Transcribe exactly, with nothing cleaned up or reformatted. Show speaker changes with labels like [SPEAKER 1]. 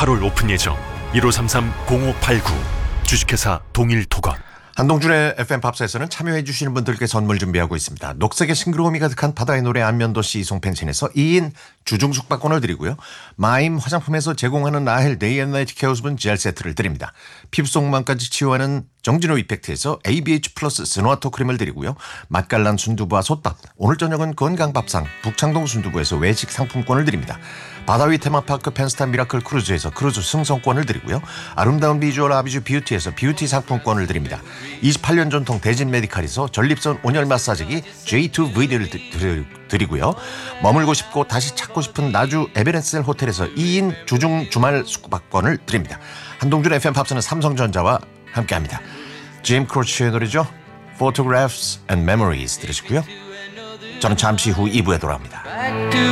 [SPEAKER 1] 팔월 오픈 예정. 일오삼삼 공오팔구 주식회사 동일토건.
[SPEAKER 2] 한동준의 에프엠 팝사에서는 참여해 주시는 분들께 선물 준비하고 있습니다. 녹색의 싱그러움이 가득한 바다의 노래 안면도시 이송펜션에서 이 인 주중 숙박권을 드리고요. 마임 화장품에서 제공하는 라헬 데이앤나이트 케어수분 젤 세트를 드립니다. 피부 속만까지 치유하는 정진호 이펙트에서 에이비에이치 플러스 스노아토 크림을 드리고요. 맛깔난 순두부와 솥밥, 오늘 저녁은 건강밥상 북창동 순두부에서 외식 상품권을 드립니다. 바다 위 테마파크 펜스타 미라클 크루즈에서 크루즈 승선권을 드리고요. 아름다운 비주얼 아비주 뷰티에서 뷰티 상품권을 드립니다. 이십팔 년 전통 대진 메디칼에서 전립선 온열 마사지기 제이 투 브이디를 드리고요. 머물고 싶고 다시 찾고 싶은 나주 에베레스텔 호텔에서 이 인 주중 주말 숙박권을 드립니다. 한동준 에프엠 팝스는 삼성전자와 함께합니다. 짐 크로치의 노래죠. Photographs and Memories 들으시고요. 저는 잠시 후 이 부에 돌아옵니다.